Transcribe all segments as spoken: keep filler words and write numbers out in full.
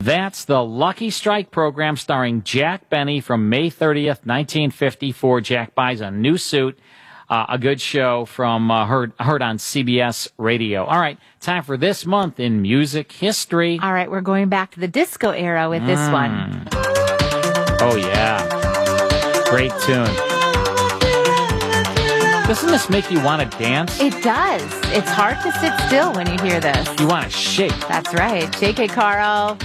That's the Lucky Strike program starring Jack Benny from May thirtieth, nineteen fifty-four. Jack buys a new suit. Uh, a good show from uh, heard heard on C B S Radio. All right, time for this month in music history. All right, we're going back to the disco era with this Mm. one. Oh, yeah. Great tune. Doesn't this make you want to dance? It does. It's hard to sit still when you hear this. You want to shake. That's right. Shake it, Carl.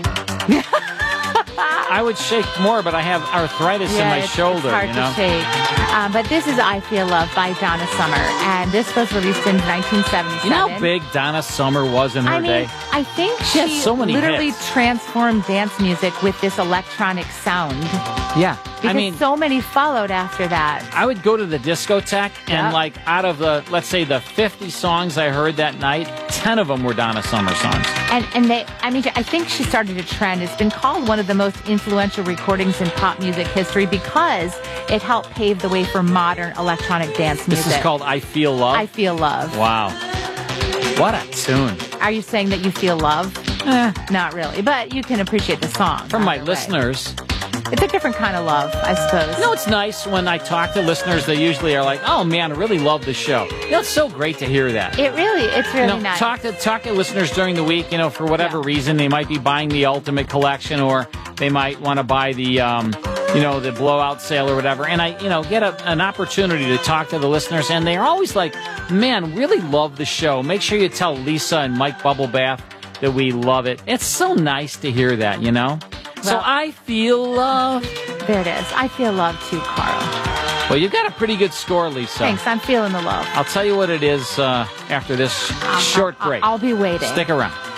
I would shake more, but I have arthritis yeah, in my it's, shoulder, it's hard you know? to shake. Um, but this is I Feel Love by Donna Summer, and this was released in nineteen seventy-seven. You know how big Donna Summer was in her I mean, day? I think She she, has so many literally hits. transformed dance music with this electronic sound. Yeah. Because I mean, so many followed after that. I would go to the discotheque, and Yep. like out of the, let's say, the fifty songs I heard that night, ten of them were Donna Summer songs. And and they, I mean, I think she started a trend. It's been called one of the most influential recordings in pop music history because it helped pave the way for modern electronic dance music. This is called I Feel Love? I Feel Love. Wow. What a tune. Are you saying that you feel love? Eh. Not really, but you can appreciate the song. From my either way. listeners. It's a different kind of love, I suppose. You know, it's nice when I talk to listeners, they usually are like, oh man, I really love the show. You know, it's so great to hear that. It really, it's really you know, nice. talk to talk to listeners during the week. You know, for whatever Yeah. reason, they might be buying the Ultimate Collection, or they might want to buy the, um, you know, the blowout sale or whatever. And I, you know, get a, an opportunity to talk to the listeners, and they're always like, "Man, really love the show. Make sure you tell Lisa and Mike Bubblebath that we love it." It's so nice to hear that, you know. So Well- I feel love. There it is. I feel love too, Carl. Well, you got a pretty good score, Lisa. Thanks. I'm feeling the love. I'll tell you what it is uh, after this I'll- short I'll- break. I'll be waiting. Stick around.